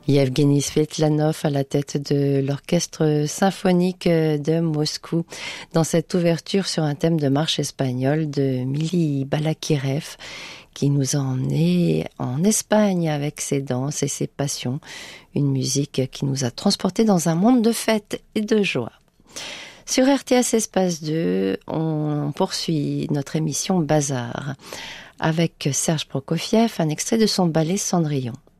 Yevgeny Svetlanov à la tête de l'orchestre symphonique de Moscou dans cette ouverture sur un thème de marche espagnole de Mili Balakirev qui nous a emmenés en Espagne avec ses danses et ses passions, une musique qui nous a transportés dans un monde de fêtes et de joie. Sur RTS Espace 2, on poursuit notre émission Bazar avec Serge Prokofiev, un extrait de son ballet Cendrillon.